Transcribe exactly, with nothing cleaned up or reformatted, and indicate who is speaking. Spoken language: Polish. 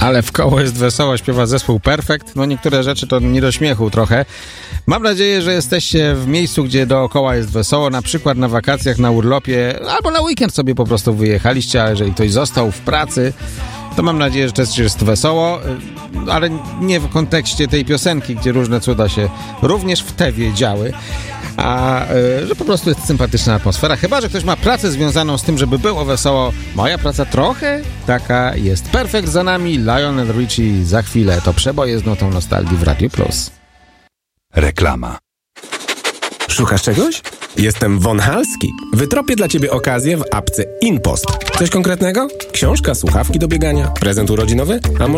Speaker 1: Ale w koło jest wesoło, śpiewa zespół Perfekt. No niektóre rzeczy to nie do śmiechu trochę. Mam nadzieję, że jesteście w miejscu, gdzie dookoła jest wesoło, na przykład na wakacjach, na urlopie, albo na weekend sobie po prostu wyjechaliście, a jeżeli ktoś został w pracy, to mam nadzieję, że też jest wesoło, ale nie w kontekście tej piosenki, gdzie różne cuda się również w Tewie działy, a że po prostu jest sympatyczna atmosfera. Chyba że ktoś ma pracę związaną z tym, żeby było wesoło. Moja praca trochę taka jest. Perfekt za nami, Lionel Richie za chwilę. To przeboje z notą nostalgii w Radio Plus.
Speaker 2: Reklama.
Speaker 3: Szukasz czegoś? Jestem Von Halski. Wytropię dla ciebie okazję w apce InPost. Coś konkretnego? Książka, słuchawki do biegania, prezent urodzinowy? A może